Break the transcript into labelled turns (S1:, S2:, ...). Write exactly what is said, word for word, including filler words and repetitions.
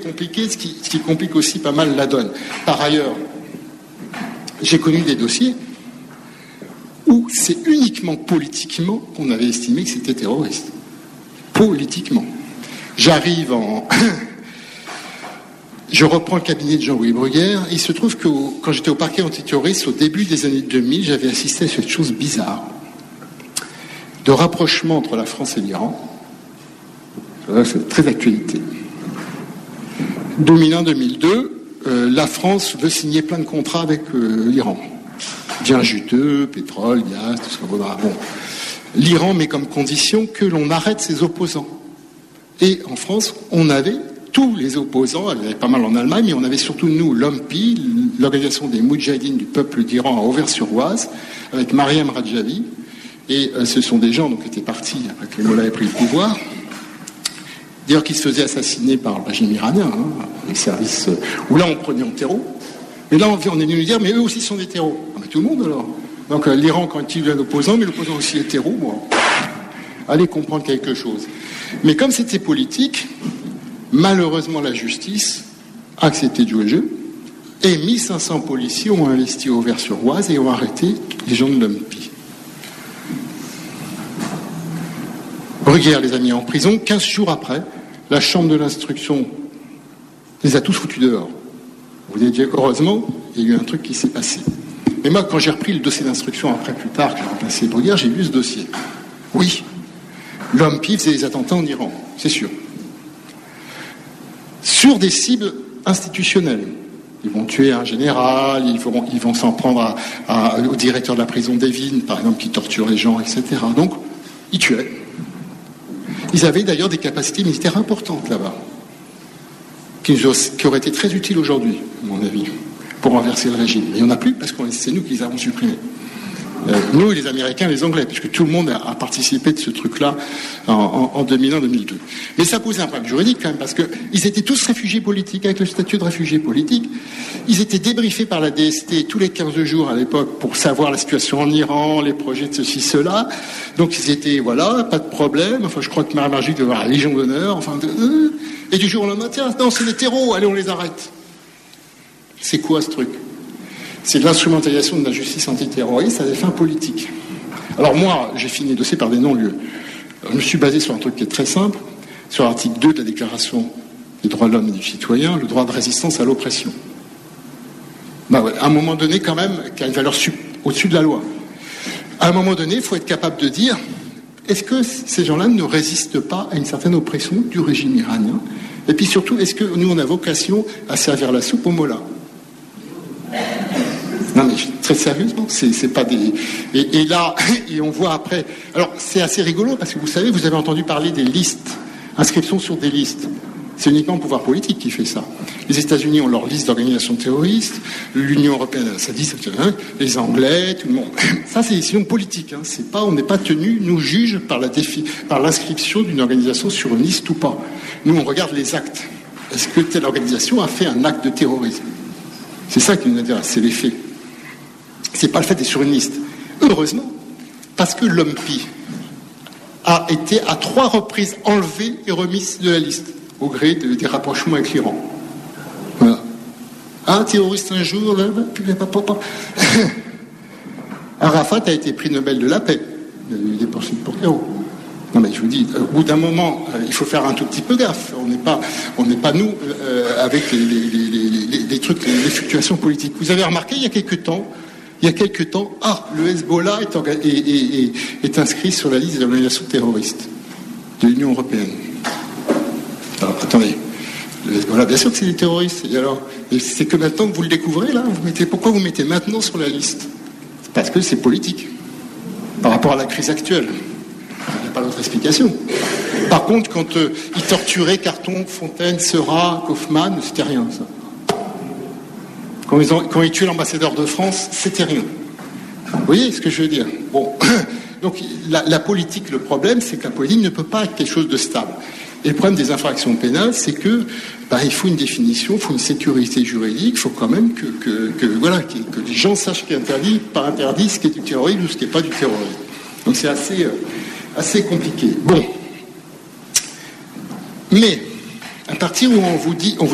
S1: compliqué, ce qui, ce qui complique aussi pas mal la donne. Par ailleurs, j'ai connu des dossiers où c'est uniquement politiquement qu'on avait estimé que c'était terroriste. Politiquement. J'arrive en... Je reprends le cabinet de Jean-Louis Bruguière. Il se trouve que quand j'étais au parquet antiterroriste, au début des années deux mille, j'avais assisté à cette chose bizarre de rapprochement entre la France et l'Iran. C'est très d'actualité. deux mille un deux mille deux, euh, la France veut signer plein de contrats avec euh, l'Iran. Bien juteux, pétrole, gaz, tout ce qu'on voudra. Bon. L'Iran met comme condition que l'on arrête ses opposants. Et en France, on avait tous les opposants, il y avait pas mal en Allemagne, mais on avait surtout nous, l'O M P I, l'organisation des Moudjahidines du peuple d'Iran à Auvers-sur-Oise, avec Mariam Rajavi. Et euh, ce sont des gens donc, qui étaient partis après que les mollahs aient pris le pouvoir. D'ailleurs, qui se faisaient assassiner par le régime iranien, hein, les services, euh, où là on prenait en terreau. Mais là on, on est venu nous dire, mais eux aussi sont des terreaux. Ah, mais tout le monde alors. Donc euh, l'Iran, quand il tue un opposant, mais l'opposant aussi est terreau, bon, allez comprendre quelque chose. Mais comme c'était politique, malheureusement la justice a accepté de jouer le jeu, et mille cinq cents policiers ont investi au Auvers-sur-Oise et ont arrêté les gens de l'O M P I. Bruguière les a mis en prison. quinze jours après, la chambre de l'instruction les a tous foutus dehors. Vous avez dit, heureusement, il y a eu un truc qui s'est passé. Mais moi, quand j'ai repris le dossier d'instruction après, plus tard, que j'ai remplacé Bruguière, j'ai vu ce dossier. Oui, l'O M P I faisait des attentats en Iran, c'est sûr. Sur des cibles institutionnelles. Ils vont tuer un général, ils vont, ils vont s'en prendre à, à, au directeur de la prison d'Evin, par exemple, qui torture les gens, et cetera. Donc, ils tuaient. Ils avaient d'ailleurs des capacités militaires importantes là-bas, qui, qui auraient été très utiles aujourd'hui, à mon avis, pour renverser le régime. Mais il n'y en a plus parce que c'est nous qui les avons supprimés. Euh, nous, les Américains, les Anglais, puisque tout le monde a, a participé de ce truc-là en, en, en deux mille un deux mille deux. Mais ça posait un problème juridique quand même, parce qu'ils étaient tous réfugiés politiques, avec le statut de réfugiés politiques. Ils étaient débriefés par la D S T tous les quinze jours à l'époque pour savoir la situation en Iran, les projets de ceci, cela. Donc ils étaient, voilà, pas de problème. Enfin, je crois que Marie Margie devait avoir la Légion d'honneur. Enfin, euh, et du jour au lendemain, tiens, non, c'est des terreaux, allez, on les arrête. C'est quoi ce truc ? C'est de l'instrumentalisation de la justice antiterroriste à des fins politiques. Alors moi, j'ai fini le dossier par des non-lieux. Je me suis basé sur un truc qui est très simple, sur l'article deux de la Déclaration des droits de l'homme et du citoyen, le droit de résistance à l'oppression. Ben ouais, à un moment donné, quand même, qui a une valeur au-dessus de la loi. À un moment donné, il faut être capable de dire, est-ce que ces gens-là ne résistent pas à une certaine oppression du régime iranien ? Et puis surtout, est-ce que nous, on a vocation à servir la soupe aux mollahs ? Non mais très sérieusement, c'est, c'est pas des... Et, et là, et on voit après... Alors c'est assez rigolo parce que vous savez, vous avez entendu parler des listes, inscriptions sur des listes. C'est uniquement le pouvoir politique qui fait ça. Les États-Unis ont leur liste d'organisations terroristes, l'Union européenne a sa liste, les Anglais, tout le monde. Ça c'est une décision politique. Hein. C'est pas, on n'est pas tenu, nous juge par, la défi, par l'inscription d'une organisation sur une liste ou pas. Nous on regarde les actes. Est-ce que telle organisation a fait un acte de terrorisme ? C'est ça qui nous intéresse, c'est les faits. C'est pas le fait d'être sur une liste. Heureusement, parce que l'O M P I a été à trois reprises enlevé et remis de la liste, au gré de, des rapprochements avec l'Iran. Voilà. Un terroriste un jour, là, là, Arafat a été prix Nobel de la paix. Il y a eu des poursuites pour terreau. Non mais je vous dis, au bout d'un moment, euh, il faut faire un tout petit peu gaffe. On n'est pas, on n'est pas nous euh, avec les, les, les, les, les trucs, les, les fluctuations politiques. Vous avez remarqué, il y a quelque temps, il y a quelque temps, ah, le Hezbollah est, orga- est, est, est, est inscrit sur la liste des organisations terroristes de l'Union européenne. Alors, attendez, le Hezbollah, bien sûr que c'est des terroristes. Et alors, et c'est que maintenant que vous le découvrez là, vous mettez, pourquoi vous mettez maintenant sur la liste ? Parce que c'est politique, par rapport à la crise actuelle. Il n'y a pas d'autre explication. Par contre, quand euh, ils torturaient Carton, Fontaine, Seurat, Kaufmann, c'était rien, ça. Quand ils, ont, quand ils tuaient l'ambassadeur de France, c'était rien. Vous voyez ce que je veux dire ? Bon, donc la, la politique, le problème, c'est que la politique ne peut pas être quelque chose de stable. Et le problème des infractions pénales, c'est que bah, il faut une définition, il faut une sécurité juridique, il faut quand même que, que, que, voilà, que, que les gens sachent ce qui est interdit, pas interdit, ce qui est du terrorisme ou ce qui n'est pas du terrorisme. Donc c'est assez, euh, assez compliqué. Bon. Mais, à partir où on vous dit... On vous